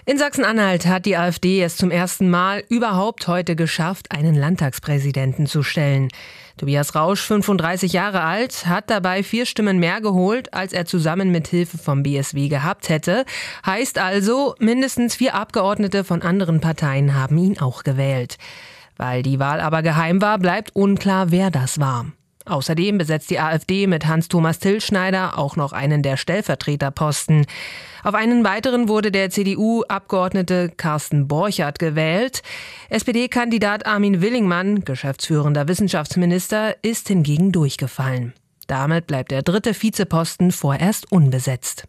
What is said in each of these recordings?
In Sachsen-Anhalt hat die AfD es zum ersten Mal überhaupt heute geschafft, einen Landtagspräsidenten zu stellen. Tobias Rausch, 35 Jahre alt, hat dabei 4 Stimmen mehr geholt, als er zusammen mit Hilfe vom BSW gehabt hätte. Heißt also, mindestens 4 Abgeordnete von anderen Parteien haben ihn auch gewählt. Weil die Wahl aber geheim war, bleibt unklar, wer das war. Außerdem besetzt die AfD mit Hans-Thomas Tillschneider auch noch einen der Stellvertreterposten. Auf einen weiteren wurde der CDU-Abgeordnete Carsten Borchert gewählt. SPD-Kandidat Armin Willingmann, geschäftsführender Wissenschaftsminister, ist hingegen durchgefallen. Damit bleibt der 3. Vizeposten vorerst unbesetzt.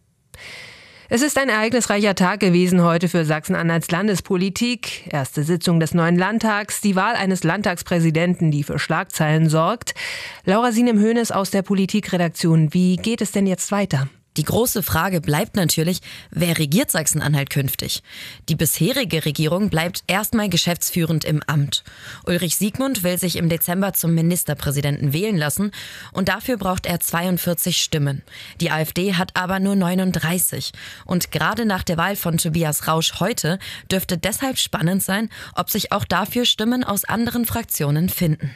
Es ist ein ereignisreicher Tag gewesen heute für Sachsen-Anhalts Landespolitik. Erste Sitzung des neuen Landtags, die Wahl eines Landtagspräsidenten, die für Schlagzeilen sorgt. Laura Sienem-Hoeneß aus der Politikredaktion. Wie geht es denn jetzt weiter? Die große Frage bleibt natürlich, wer regiert Sachsen-Anhalt künftig? Die bisherige Regierung bleibt erstmal geschäftsführend im Amt. Ulrich Siegmund will sich im Dezember zum Ministerpräsidenten wählen lassen und dafür braucht er 42 Stimmen. Die AfD hat aber nur 39. Und gerade nach der Wahl von Tobias Rausch heute dürfte deshalb spannend sein, ob sich auch dafür Stimmen aus anderen Fraktionen finden.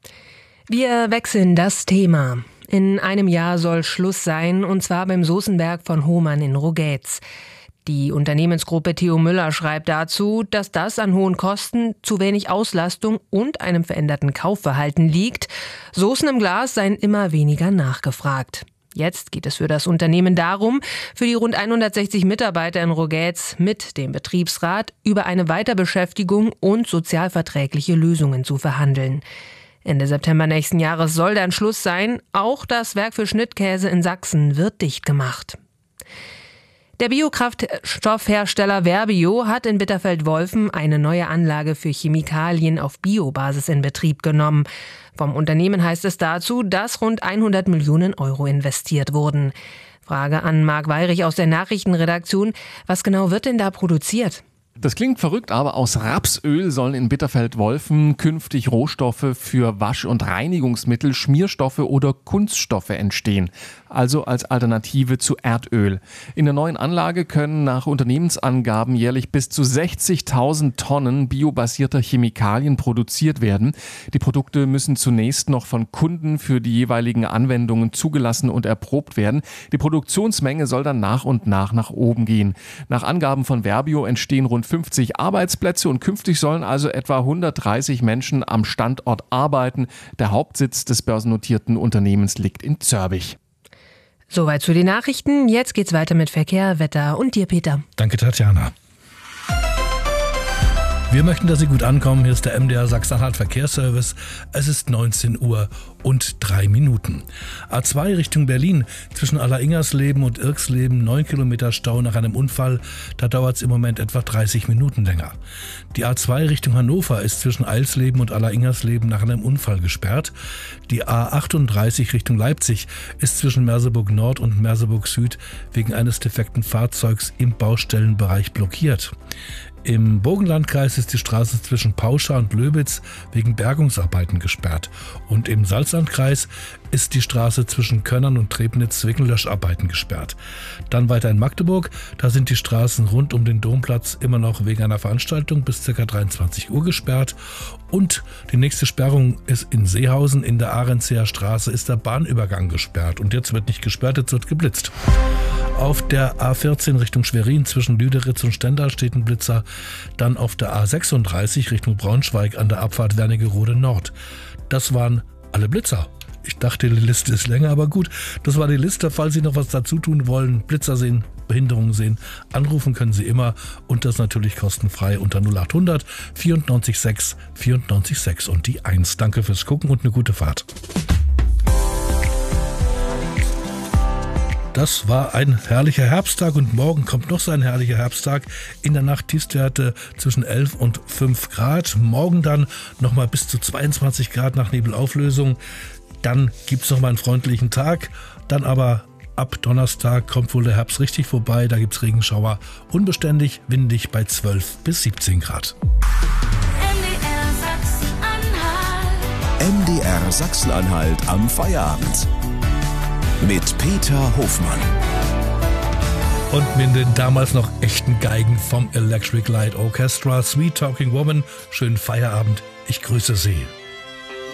Wir wechseln das Thema. In einem Jahr soll Schluss sein, und zwar beim Soßenwerk von Hohmann in Rogetz. Die Unternehmensgruppe Theo Müller schreibt dazu, dass das an hohen Kosten, zu wenig Auslastung und einem veränderten Kaufverhalten liegt. Soßen im Glas seien immer weniger nachgefragt. Jetzt geht es für das Unternehmen darum, für die rund 160 Mitarbeiter in Rogetz mit dem Betriebsrat über eine Weiterbeschäftigung und sozialverträgliche Lösungen zu verhandeln. Ende September nächsten Jahres soll dann Schluss sein. Auch das Werk für Schnittkäse in Sachsen wird dicht gemacht. Der Biokraftstoffhersteller Verbio hat in Bitterfeld-Wolfen eine neue Anlage für Chemikalien auf Biobasis in Betrieb genommen. Vom Unternehmen heißt es dazu, dass rund 100 Millionen Euro investiert wurden. Frage an Marc Weyrich aus der Nachrichtenredaktion. Was genau wird denn da produziert? Das klingt verrückt, aber aus Rapsöl sollen in Bitterfeld-Wolfen künftig Rohstoffe für Wasch- und Reinigungsmittel, Schmierstoffe oder Kunststoffe entstehen, also als Alternative zu Erdöl. In der neuen Anlage können nach Unternehmensangaben jährlich bis zu 60.000 Tonnen biobasierter Chemikalien produziert werden. Die Produkte müssen zunächst noch von Kunden für die jeweiligen Anwendungen zugelassen und erprobt werden. Die Produktionsmenge soll dann nach und nach oben gehen. Nach Angaben von Verbio entstehen rund 50 Arbeitsplätze und künftig sollen also etwa 130 Menschen am Standort arbeiten. Der Hauptsitz des börsennotierten Unternehmens liegt in Zörbich. Soweit zu den Nachrichten. Jetzt geht's weiter mit Verkehr, Wetter und dir, Peter. Danke, Tatjana. Wir möchten, dass Sie gut ankommen. Hier ist der MDR Sachsen-Anhalt Verkehrsservice. Es ist 19 Uhr und 3 Minuten. A2 Richtung Berlin zwischen Alleringers-Leben und Irksleben 9 Kilometer Stau nach einem Unfall. Da dauert es im Moment etwa 30 Minuten länger. Die A2 Richtung Hannover ist zwischen Eilsleben und Alleringers-Leben nach einem Unfall gesperrt. Die A38 Richtung Leipzig ist zwischen Merseburg Nord und Merseburg Süd wegen eines defekten Fahrzeugs im Baustellenbereich blockiert. Im Burgenlandkreis ist die Straße zwischen Pauscha und Löbitz wegen Bergungsarbeiten gesperrt. Und im Salzlandkreis ist die Straße zwischen Könnern und Trebnitz wegen Löscharbeiten gesperrt. Dann weiter in Magdeburg, da sind die Straßen rund um den Domplatz immer noch wegen einer Veranstaltung bis ca. 23 Uhr gesperrt. Und die nächste Sperrung ist in Seehausen. In der Ahrenseer Straße ist der Bahnübergang gesperrt. Und jetzt wird nicht gesperrt, jetzt wird geblitzt. Auf der A14 Richtung Schwerin zwischen Lüderitz und Stendal steht ein Blitzer. Dann auf der A36 Richtung Braunschweig an der Abfahrt Wernigerode Nord. Das waren alle Blitzer. Ich dachte, die Liste ist länger, aber gut. Das war die Liste. Falls Sie noch was dazu tun wollen, Blitzer sehen, Behinderungen sehen, anrufen können Sie immer. Und das natürlich kostenfrei unter 0800 94 6 94 6 und die 1. Danke fürs Gucken und eine gute Fahrt. Das war ein herrlicher Herbsttag und morgen kommt noch so ein herrlicher Herbsttag. In der Nacht Tiefstwerte zwischen 11 und 5 Grad. Morgen dann nochmal bis zu 22 Grad nach Nebelauflösung. Dann gibt es nochmal einen freundlichen Tag. Dann aber ab Donnerstag kommt wohl der Herbst richtig vorbei. Da gibt es Regenschauer. Unbeständig, windig bei 12 bis 17 Grad. MDR Sachsen-Anhalt am Feierabend. Mit Peter Hofmann. Und mit den damals noch echten Geigen vom Electric Light Orchestra, Sweet Talking Woman. Schönen Feierabend. Ich grüße Sie.